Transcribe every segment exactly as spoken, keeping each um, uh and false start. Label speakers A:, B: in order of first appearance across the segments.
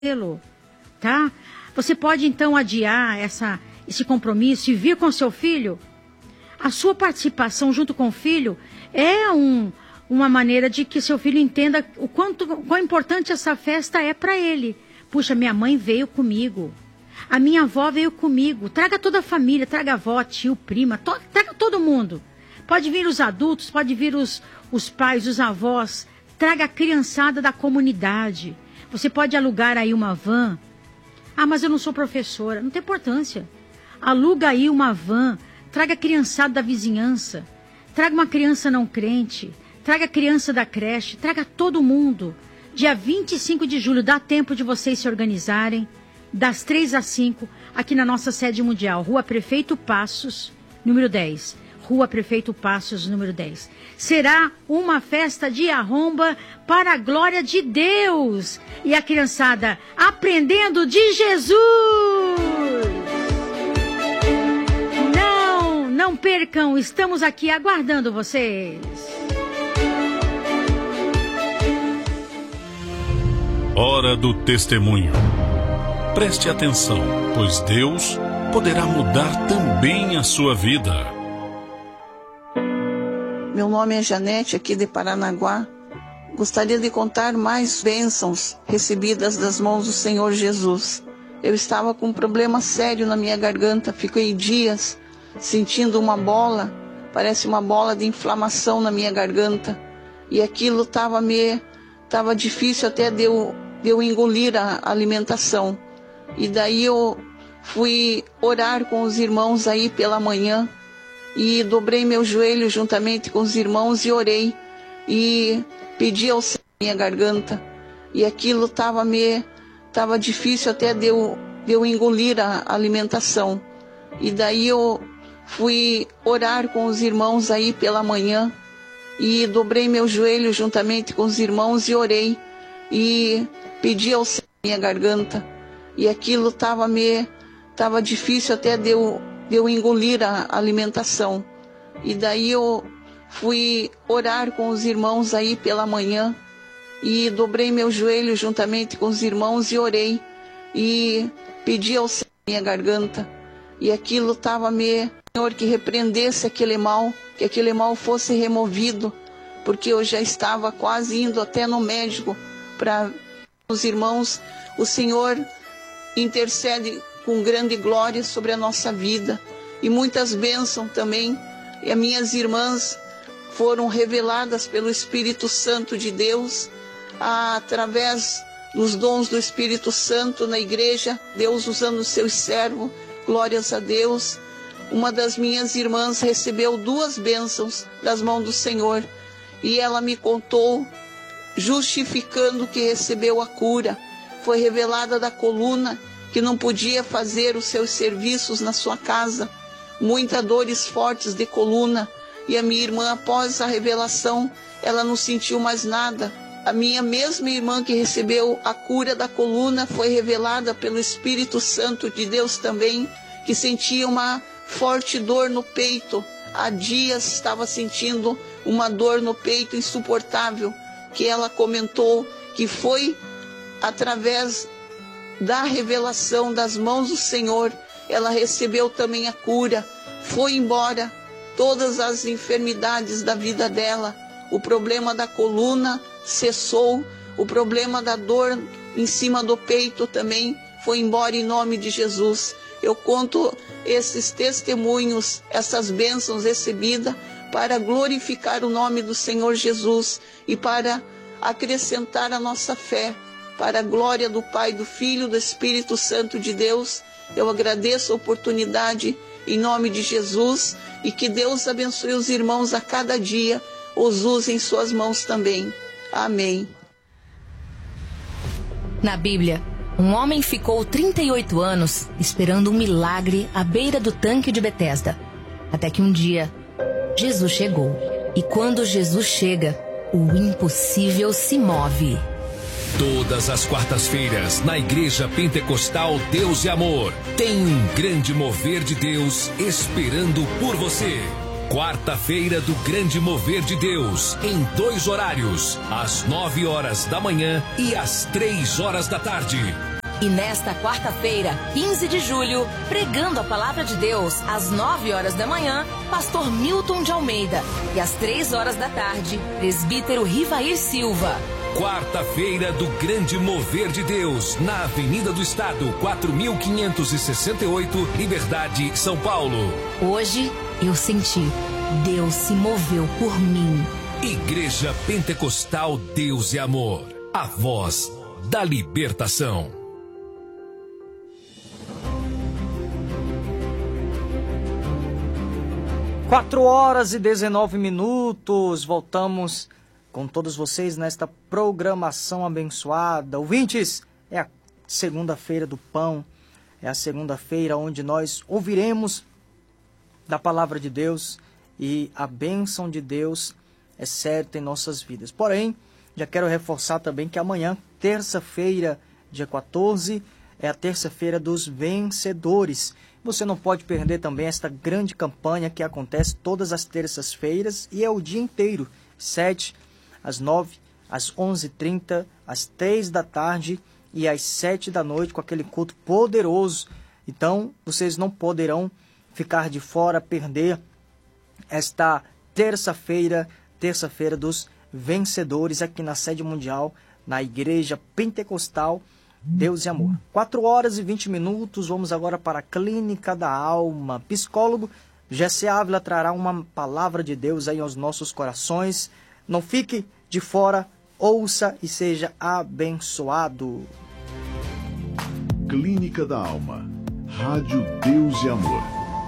A: tá? Você pode então adiar essa, esse compromisso e vir com seu filho. A sua participação junto com o filho é um, uma maneira de que seu filho entenda o quanto, quão importante essa festa é para ele. Puxa, minha mãe veio comigo, a minha avó veio comigo. Traga toda a família, traga avó, tio, prima, to, traga todo mundo. Pode vir os adultos, pode vir os, os pais, os avós. Traga a criançada da comunidade. Você pode alugar aí uma van. Ah, mas eu não sou professora. Não tem importância. Aluga aí uma van. Traga a criançada da vizinhança. Traga uma criança não crente. Traga a criança da creche. Traga todo mundo. Dia vinte e cinco de julho, dá tempo de vocês se organizarem. Das três às cinco, aqui na nossa sede mundial. Rua Prefeito Passos, número dez. Rua Prefeito Passos, número dez. Será uma festa de arromba para a glória de Deus. E a criançada aprendendo de Jesus. Não, não percam. Estamos aqui aguardando vocês.
B: Hora do testemunho. Preste atenção, pois Deus poderá mudar também a sua vida.
C: Meu nome é Janete, aqui de Paranaguá. Gostaria de contar mais bênçãos recebidas das mãos do Senhor Jesus. Eu estava com um problema sério na minha garganta, fiquei dias sentindo uma bola, parece uma bola de inflamação na minha garganta. E aquilo estava me, estava difícil até de eu, de eu engolir a alimentação. E daí eu fui orar com os irmãos aí pela manhã. E dobrei meu joelho juntamente com os irmãos e orei. E pedi ao Senhor minha garganta. E aquilo estava me, estava difícil até de eu, de eu engolir a alimentação. E daí eu fui orar com os irmãos aí pela manhã. E dobrei meu joelho juntamente com os irmãos e orei. E pedi ao Senhor minha garganta. E aquilo estava me, estava difícil até de eu, de eu engolir a alimentação. E daí eu fui orar com os irmãos aí pela manhã. E dobrei meu joelho juntamente com os irmãos e orei. E pedi ao Senhor minha garganta. E aquilo estava me, Senhor, que repreendesse aquele mal, que aquele mal fosse removido, porque eu já estava quase indo até no médico para os irmãos. O Senhor intercede com grande glória sobre a nossa vida e muitas bênçãos também. E as minhas irmãs foram reveladas pelo Espírito Santo de Deus, através dos dons do Espírito Santo na igreja, Deus usando os seus servos, glórias a Deus. Uma das minhas irmãs recebeu duas bênçãos das mãos do Senhor e ela me contou, justificando que recebeu a cura. Foi revelada da coluna, que não podia fazer os seus serviços na sua casa, muitas dores fortes de coluna, e a minha irmã, após a revelação, ela não sentiu mais nada. A minha mesma irmã que recebeu a cura da coluna foi revelada pelo Espírito Santo de Deus também, que sentia uma forte dor no peito. Há dias estava sentindo uma dor no peito insuportável, que ela comentou que foi através da revelação das mãos do Senhor, ela recebeu também a cura, foi embora todas as enfermidades da vida dela, o problema da coluna cessou, o problema da dor em cima do peito também foi embora em nome de Jesus. Eu conto esses testemunhos, essas bênçãos recebidas para glorificar o nome do Senhor Jesus e para acrescentar a nossa fé, para a glória do Pai, do Filho e do Espírito Santo de Deus. Eu agradeço a oportunidade em nome de Jesus e que Deus abençoe os irmãos a cada dia, os use em suas mãos também. Amém.
D: Na Bíblia, um homem ficou trinta e oito anos esperando um milagre à beira do tanque de Betesda. Até que um dia, Jesus chegou. E quando Jesus chega, o impossível se move.
E: Todas as quartas-feiras, na Igreja Pentecostal Deus e Amor, tem um grande mover de Deus esperando por você. Quarta-feira do Grande Mover de Deus, em dois horários, às nove horas da manhã e às três horas da tarde.
D: E nesta quarta-feira, quinze de julho, pregando a palavra de Deus, às nove horas da manhã, pastor Milton de Almeida. E às três horas da tarde, presbítero Rivair Silva.
E: Quarta-feira do Grande Mover de Deus, na Avenida do Estado, quatro mil quinhentos e sessenta e oito, Liberdade, São Paulo.
D: Hoje, eu senti, Deus se moveu por mim.
E: Igreja Pentecostal Deus e Amor, a voz da libertação.
F: quatro horas e dezenove minutos, voltamos com todos vocês nesta programação abençoada. Ouvintes, é a segunda-feira do pão, é a segunda-feira onde nós ouviremos da palavra de Deus e a bênção de Deus é certa em nossas vidas. Porém, já quero reforçar também que amanhã, terça-feira, dia quatorze, é a terça-feira dos vencedores. Você não pode perder também esta grande campanha que acontece todas as terças-feiras e é o dia inteiro, sete, às nove, às onze e trinta, às três da tarde e às sete da noite, com aquele culto poderoso. Então, vocês não poderão ficar de fora, perder esta terça-feira, terça-feira dos vencedores, aqui na sede mundial, na Igreja Pentecostal Deus e Amor. quatro horas e vinte minutos, vamos agora para a Clínica da Alma. Psicólogo Jessé Ávila trará uma palavra de Deus aí aos nossos corações. Não fique de fora, ouça e seja abençoado.
G: Clínica da Alma, Rádio Deus e Amor.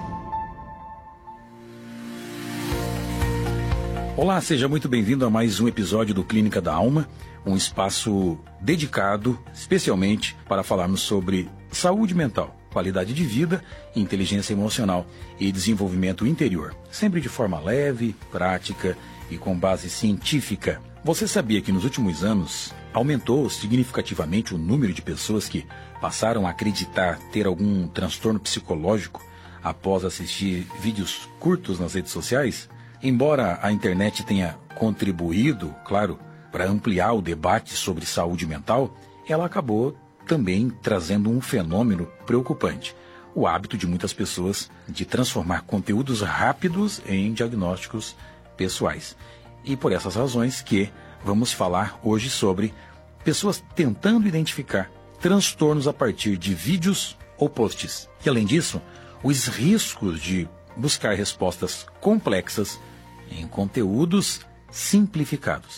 H: Olá, seja muito bem-vindo a mais um episódio do Clínica da Alma, um espaço dedicado especialmente para falarmos sobre saúde mental, qualidade de vida, inteligência emocional e desenvolvimento interior, sempre de forma leve, prática e com base científica. Você sabia que nos últimos anos aumentou significativamente o número de pessoas que passaram a acreditar ter algum transtorno psicológico após assistir vídeos curtos nas redes sociais? Embora a internet tenha contribuído, claro, para ampliar o debate sobre saúde mental, ela acabou também trazendo um fenômeno preocupante: o hábito de muitas pessoas de transformar conteúdos rápidos em diagnósticos pessoais. E por essas razões que vamos falar hoje sobre pessoas tentando identificar transtornos a partir de vídeos ou posts. E além disso, os riscos de buscar respostas complexas em conteúdos simplificados.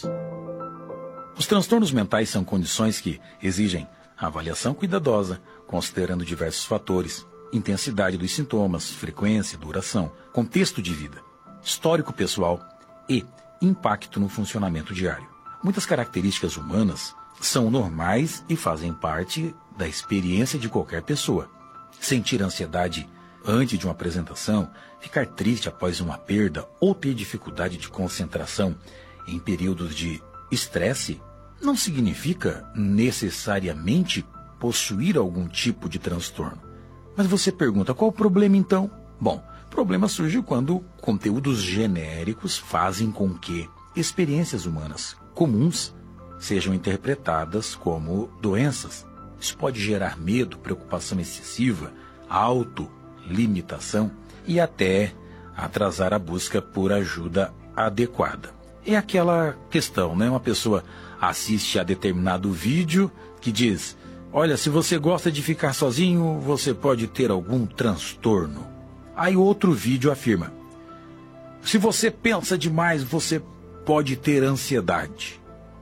H: Os transtornos mentais são condições que exigem avaliação cuidadosa, considerando diversos fatores: intensidade dos sintomas, frequência, duração, contexto de vida, histórico pessoal e impacto no funcionamento diário. Muitas características humanas são normais e fazem parte da experiência de qualquer pessoa. Sentir ansiedade antes de uma apresentação, ficar triste após uma perda ou ter dificuldade de concentração em períodos de estresse não significa necessariamente possuir algum tipo de transtorno. Mas você pergunta, qual o problema então? Bom, o problema surge quando conteúdos genéricos fazem com que experiências humanas comuns sejam interpretadas como doenças. Isso pode gerar medo, preocupação excessiva, autolimitação e até atrasar a busca por ajuda adequada. É aquela questão, né? Uma pessoa assiste a determinado vídeo que diz: olha, se você gosta de ficar sozinho, você pode ter algum transtorno. Aí outro vídeo afirma: se você pensa demais, você pode ter ansiedade.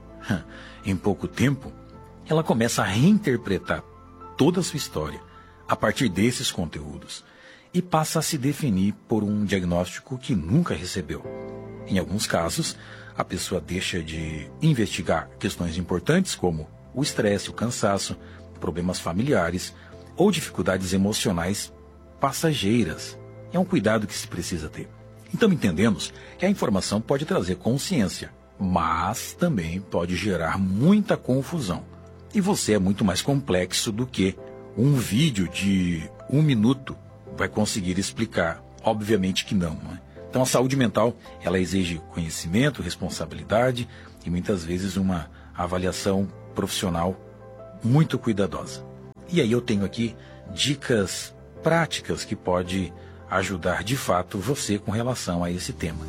H: Em pouco tempo, ela começa a reinterpretar toda a sua história a partir desses conteúdos e passa a se definir por um diagnóstico que nunca recebeu. Em alguns casos, a pessoa deixa de investigar questões importantes como o estresse, o cansaço, problemas familiares ou dificuldades emocionais passageiras. É um cuidado que se precisa ter. Então entendemos que a informação pode trazer consciência, mas também pode gerar muita confusão. E você é muito mais complexo do que um vídeo de um minuto vai conseguir explicar. Obviamente que não, não é? Então a saúde mental, ela exige conhecimento, responsabilidade e muitas vezes uma avaliação profissional muito cuidadosa. E aí eu tenho aqui dicas práticas que pode ajudar de fato você com relação a esse tema.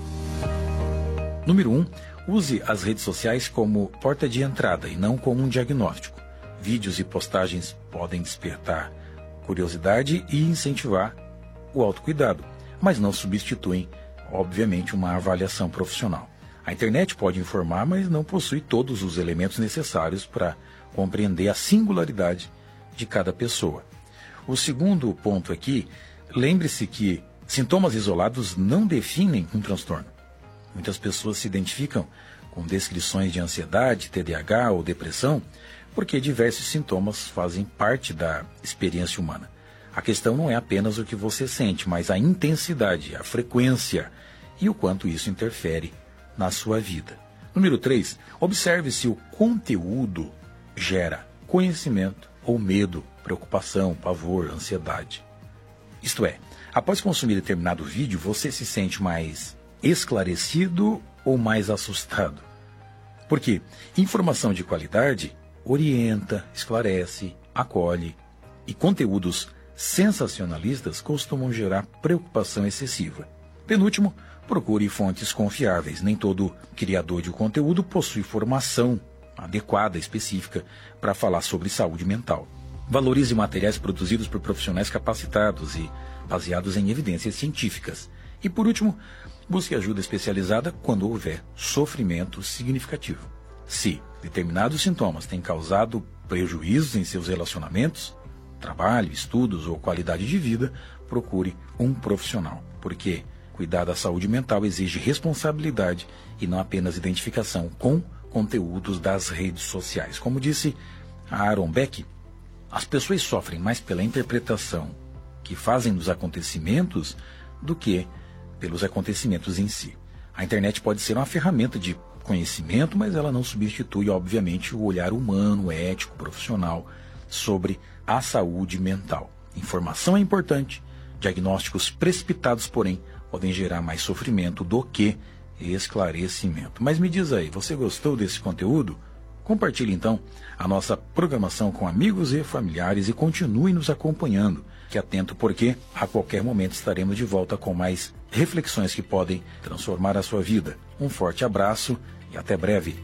H: Número um, use as redes sociais como porta de entrada e não como um diagnóstico. Vídeos e postagens podem despertar curiosidade e incentivar o autocuidado, mas não substituem, obviamente, uma avaliação profissional. A internet pode informar, mas não possui todos os elementos necessários para compreender a singularidade de cada pessoa. O segundo ponto aqui, lembre-se que sintomas isolados não definem um transtorno. Muitas pessoas se identificam com descrições de ansiedade, T D A H ou depressão, porque diversos sintomas fazem parte da experiência humana. A questão não é apenas o que você sente, mas a intensidade, a frequência e o quanto isso interfere na sua vida. Número três, observe se o conteúdo gera conhecimento ou medo, preocupação, pavor, ansiedade. Isto é, após consumir determinado vídeo, você se sente mais esclarecido ou mais assustado? Porque informação de qualidade orienta, esclarece, acolhe, e conteúdos sensacionalistas costumam gerar preocupação excessiva. Penúltimo, procure fontes confiáveis. Nem todo criador de conteúdo possui formação adequada, específica, para falar sobre saúde mental. Valorize materiais produzidos por profissionais capacitados e baseados em evidências científicas. E por último, busque ajuda especializada quando houver sofrimento significativo. Se determinados sintomas têm causado prejuízos em seus relacionamentos, trabalho, estudos ou qualidade de vida, procure um profissional, porque cuidar da saúde mental exige responsabilidade e não apenas identificação com conteúdos das redes sociais. Como disse Aaron Beck, as pessoas sofrem mais pela interpretação que fazem dos acontecimentos do que pelos acontecimentos em si. A internet pode ser uma ferramenta de conhecimento, mas ela não substitui, obviamente, o olhar humano, ético, profissional sobre a saúde mental. Informação é importante, diagnósticos precipitados, porém, podem gerar mais sofrimento do que esclarecimento. Mas me diz aí, você gostou desse conteúdo? Compartilhe então a nossa programação com amigos e familiares e continue nos acompanhando. Fique atento porque a qualquer momento estaremos de volta com mais reflexões que podem transformar a sua vida. Um forte abraço e até breve.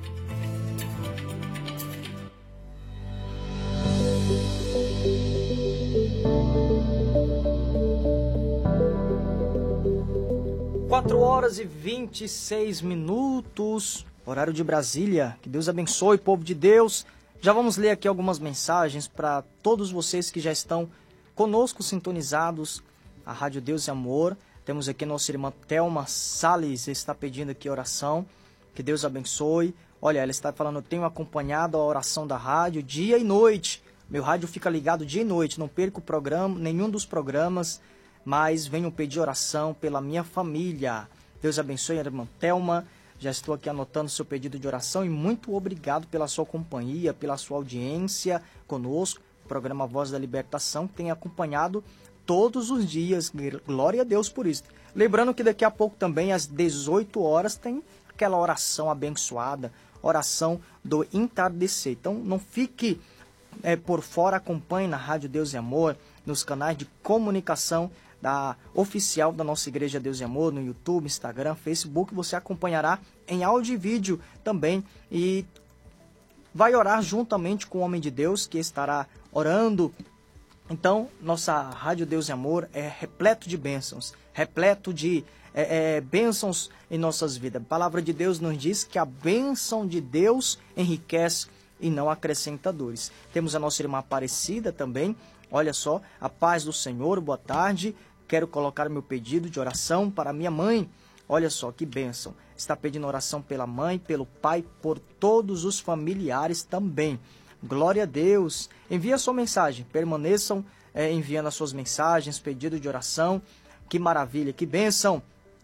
F: quatro horas e vinte e seis minutos, horário de Brasília. Que Deus abençoe, povo de Deus. Já vamos ler aqui algumas mensagens para todos vocês que já estão conosco sintonizados. A Rádio Deus e Amor. Temos aqui nossa irmã Thelma Salles, está pedindo aqui oração. Que Deus abençoe. Olha, ela está falando, eu tenho acompanhado a oração da rádio dia e noite. Meu rádio fica ligado dia e noite, não perco o programa, nenhum dos programas, mas venho pedir oração pela minha família. Deus abençoe a irmã Thelma. Já estou aqui anotando seu pedido de oração e muito obrigado pela sua companhia, pela sua audiência conosco. O programa Voz da Libertação que tem acompanhado todos os dias. Glória a Deus por isso. Lembrando que daqui a pouco também, às dezoito horas, tem aquela oração abençoada, oração do entardecer. Então não fique é, por fora, acompanhe na Rádio Deus e Amor, nos canais de comunicação da oficial da nossa Igreja Deus e Amor, no YouTube, Instagram, Facebook, você acompanhará em áudio e vídeo também e vai orar juntamente com o homem de Deus que estará orando. Então, nossa Rádio Deus e Amor é repleto de bênçãos, repleto de é, é, bênçãos em nossas vidas. A palavra de Deus nos diz que a bênção de Deus enriquece e não acrescenta dores. Temos a nossa irmã Aparecida também. Olha só, a paz do Senhor, boa tarde. Quero colocar meu pedido de oração para minha mãe. Olha só que bênção. Está pedindo oração pela mãe, pelo pai, por todos os familiares também. Glória a Deus. Envie a sua mensagem. Permaneçam é, enviando as suas mensagens, pedido de oração. Que maravilha, que bênção.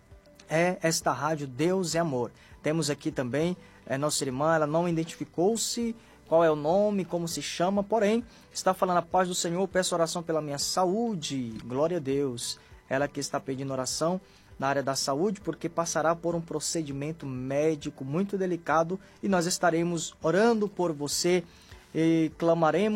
F: É esta rádio Deus e Amor. Temos aqui também é, nossa irmã, ela não identificou-se qual é o nome, como se chama, porém, está falando a paz do Senhor, peço oração pela minha saúde, glória a Deus. Ela que está pedindo oração na área da saúde, porque passará por um procedimento médico muito delicado, e nós estaremos orando por você, e clamaremos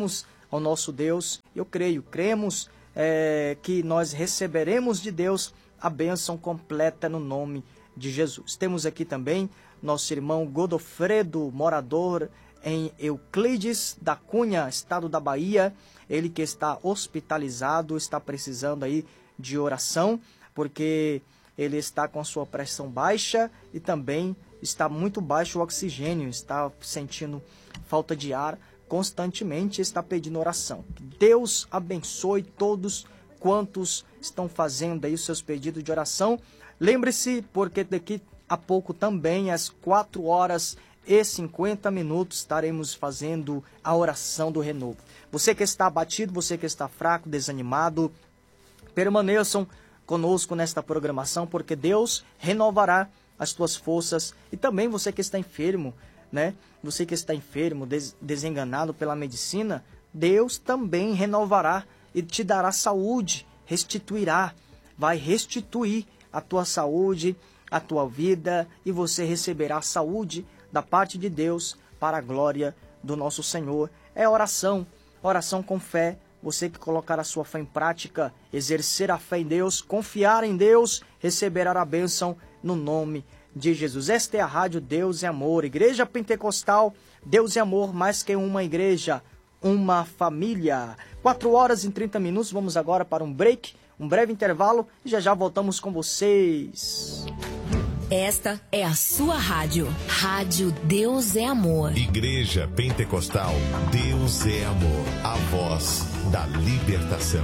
F: ao nosso Deus. Eu creio, cremos é, que nós receberemos de Deus a bênção completa no nome de Jesus. Temos aqui também nosso irmão Godofredo, morador em Euclides da Cunha, estado da Bahia. Ele que está hospitalizado, está precisando aí de oração, porque ele está com sua pressão baixa e também está muito baixo o oxigênio, está sentindo falta de ar constantemente, está pedindo oração. Que Deus abençoe todos quantos estão fazendo aí os seus pedidos de oração. Lembre-se, porque daqui a pouco também, às quatro horas e cinquenta minutos, estaremos fazendo a oração do renovo. Você que está abatido, você que está fraco, desanimado, permaneçam conosco nesta programação, porque Deus renovará as tuas forças. E também você que está enfermo, né? Você que está enfermo, des desenganado pela medicina, Deus também renovará e te dará saúde, restituirá, vai restituir a tua saúde, a tua vida, e você receberá saúde da parte de Deus para a glória do nosso Senhor. É oração, oração com fé. Você que colocar a sua fé em prática, exercer a fé em Deus, confiar em Deus, receberá a bênção no nome de Jesus. Esta é a Rádio Deus e Amor, Igreja Pentecostal, Deus e Amor, mais que uma igreja, uma família. quatro horas e trinta minutos, vamos agora para um break, um breve intervalo, e já já voltamos com vocês.
D: Esta é a sua rádio. Rádio Deus é Amor.
E: Igreja Pentecostal, Deus é Amor. A voz da libertação.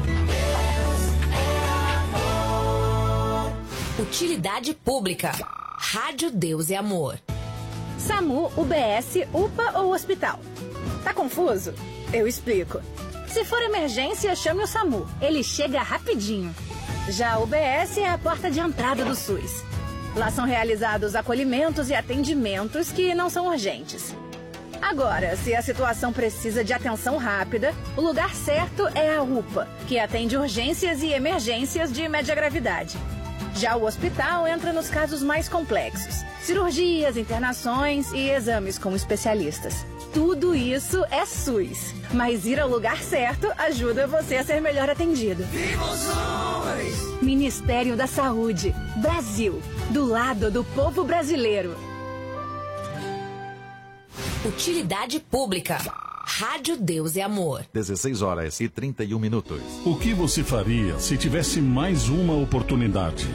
D: Utilidade pública. Rádio Deus é Amor.
I: SAMU, U B S, U P A ou hospital? Tá confuso? Eu explico. Se for emergência, chame o SAMU. Ele chega rapidinho. Já a U B S é a porta de entrada do SUS. Lá são realizados acolhimentos e atendimentos que não são urgentes. Agora, se a situação precisa de atenção rápida, o lugar certo é a U P A, que atende urgências e emergências de média gravidade. Já o hospital entra nos casos mais complexos, cirurgias, internações e exames com especialistas. Tudo isso é SUS, mas ir ao lugar certo ajuda você a ser melhor atendido. Viva o SUS! Ministério da Saúde, Brasil, do lado do povo brasileiro.
D: Utilidade pública. Rádio Deus é Amor.
J: dezesseis horas e trinta e um minutos.
B: O que você faria se tivesse mais uma oportunidade?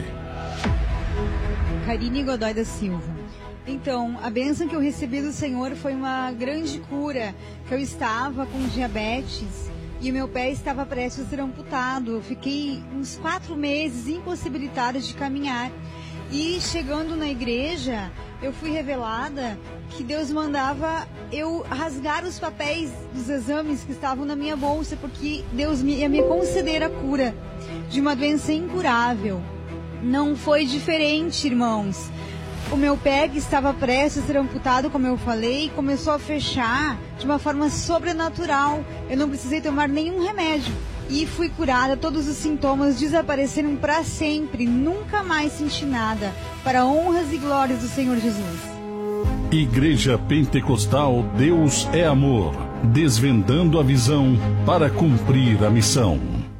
K: Karine Godoy da Silva. Então, a bênção que eu recebi do Senhor foi uma grande cura, que eu estava com diabetes e o meu pé estava prestes a ser amputado. Eu fiquei uns quatro meses impossibilitada de caminhar. E chegando na igreja, eu fui revelada que Deus mandava eu rasgar os papéis dos exames que estavam na minha bolsa, porque Deus ia me conceder a cura de uma doença incurável. Não foi diferente, irmãos. O meu pé, que estava prestes a ser amputado, como eu falei, começou a fechar de uma forma sobrenatural. Eu não precisei tomar nenhum remédio. E fui curada, todos os sintomas desapareceram para sempre. Nunca mais senti nada. Para honras e glórias do Senhor Jesus.
B: Igreja Pentecostal Deus é Amor. Desvendando a visão para cumprir a missão.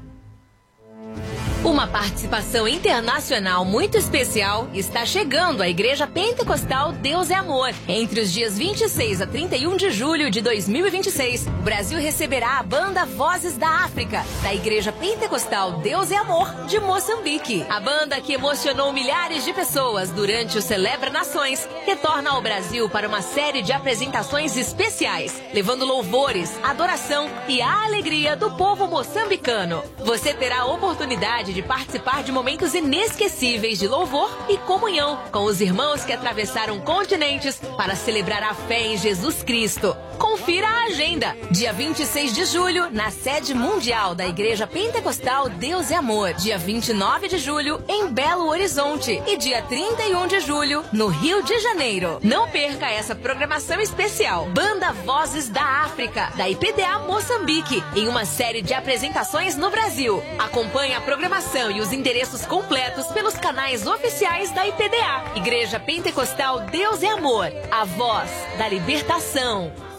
D: Uma participação internacional muito especial está chegando à Igreja Pentecostal Deus é Amor. Entre os dias vinte e seis a trinta e um de julho de dois mil e vinte e seis, o Brasil receberá a banda Vozes da África, da Igreja Pentecostal Deus é Amor de Moçambique. A banda que emocionou milhares de pessoas durante o Celebra Nações retorna ao Brasil para uma série de apresentações especiais, levando louvores, adoração e a alegria do povo moçambicano. Você terá a oportunidade de participar de momentos inesquecíveis de louvor e comunhão com os irmãos que atravessaram continentes para celebrar a fé em Jesus Cristo. Confira a agenda. Dia vinte e seis de julho, na sede mundial da Igreja Pentecostal Deus é Amor. Dia vinte e nove de julho, em Belo Horizonte. E dia trinta e um de julho, no Rio de Janeiro. Não perca essa programação especial. Banda Vozes da África, da I P D A Moçambique, em uma série de apresentações no Brasil. Acompanhe a programação e os endereços completos pelos canais oficiais da I P D A. Igreja Pentecostal Deus é Amor, a voz da libertação.